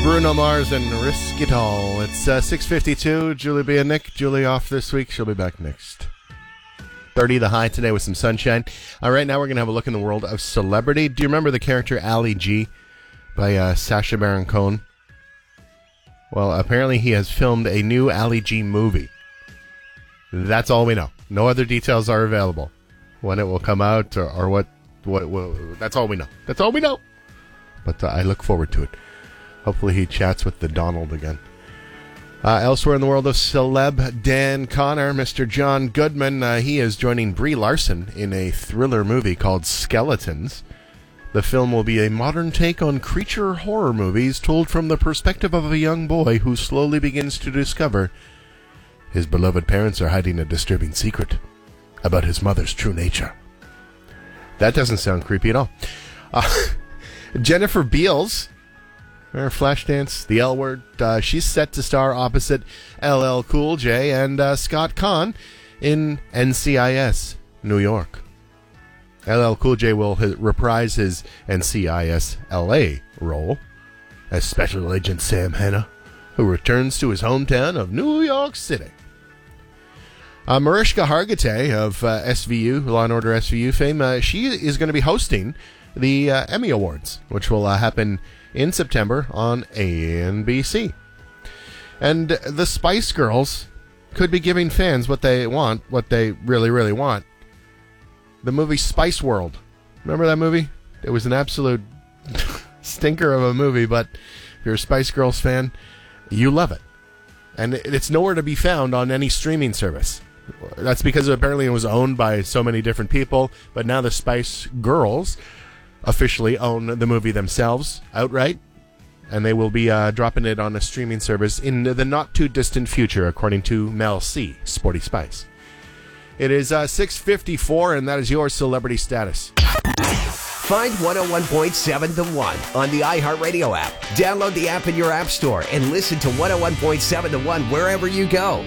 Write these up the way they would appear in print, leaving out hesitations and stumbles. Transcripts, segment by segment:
Bruno Mars and Risk It All. It's 6:52. Julie B and Nick. Julie off this week. She'll be back next. 30 the high today with some sunshine. Right now we're going to have a look in the world of celebrity. Do you remember the character Ali G by Sacha Baron Cohen? Well, apparently he has filmed a new Ali G movie. That's all we know. No other details are available. When it will come out or what that's all we know. That's all we know. But I look forward to it. Hopefully he chats with the Donald again. Elsewhere in the world of celeb, Dan Connor, Mr. John Goodman, he is joining Brie Larson in a thriller movie called Skeletons. The film will be a modern take on creature horror movies told from the perspective of a young boy who slowly begins to discover his beloved parents are hiding a disturbing secret about his mother's true nature. That doesn't sound creepy at all. Jennifer Beals, her Flashdance, the L Word, she's set to star opposite LL Cool J and Scott Conn in NCIS New York. LL Cool J will reprise his NCIS LA role as Special Agent Sam Hanna, who returns to his hometown of New York City. Mariska Hargitay of SVU, Law & Order SVU fame, she is going to be hosting the Emmy Awards, which will happen in September on NBC. And the Spice Girls could be giving fans what they want, what they really, really want. The movie Spice World. Remember that movie? It was an absolute stinker of a movie, but if you're a Spice Girls fan, you love it. And it's nowhere to be found on any streaming service. That's because apparently it was owned by so many different people, but now the Spice Girls officially own the movie themselves outright, and they will be dropping it on a streaming service in the not-too-distant future, according to Mel C, Sporty Spice. It is 6:54, and that is your celebrity status. Find 101.7 The One on the iHeartRadio app. Download the app in your app store and listen to 101.7 The One wherever you go.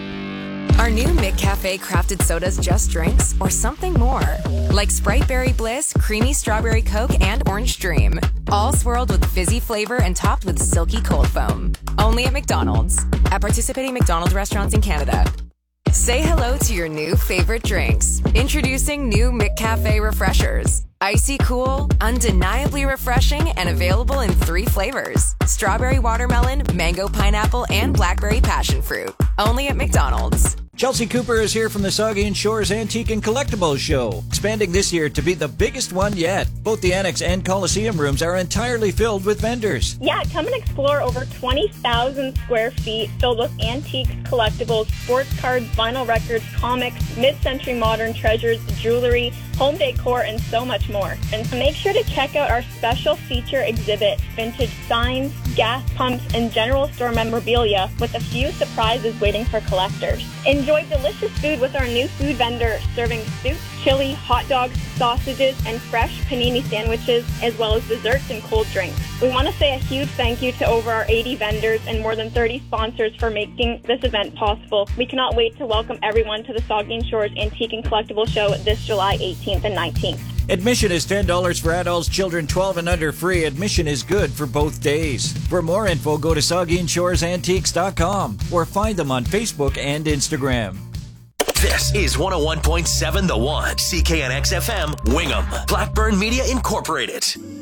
Are new McCafe crafted sodas just drinks or something more? Like Sprite Berry Bliss, Creamy Strawberry Coke, and Orange Dream. All swirled with fizzy flavor and topped with silky cold foam. Only at McDonald's. At participating McDonald's restaurants in Canada. Say hello to your new favorite drinks. Introducing new McCafe Refreshers. Icy cool, undeniably refreshing, and available in 3 flavors. Strawberry watermelon, mango pineapple, and blackberry passion fruit. Only at McDonald's. Chelsea Cooper is here from the Saugeen Shores Antique and Collectibles Show, expanding this year to be the biggest one yet. Both the Annex and Coliseum rooms are entirely filled with vendors. Yeah, come and explore over 20,000 square feet filled with antiques, collectibles, sports cards, vinyl records, comics, mid-century modern treasures, jewelry, home decor, and so much more. And make sure to check out our special feature exhibit, vintage signs, gas pumps, and general store memorabilia with a few surprises waiting for collectors. Enjoy delicious food with our new food vendor serving soup, chili, hot dogs, sausages, and fresh panini sandwiches, as well as desserts and cold drinks. We want to say a huge thank you to over our 80 vendors and more than 30 sponsors for making this event possible. We cannot wait to welcome everyone to the Saugeen Shores Antique and Collectible Show this July 18th and 19th. Admission is $10 for adults, children 12 and under free. Admission is good for both days. For more info, go to SaugeenShoresAntiques.com or find them on Facebook and Instagram. This is 101.7 The One, CKNX FM, Wingham, Blackburn Media Incorporated.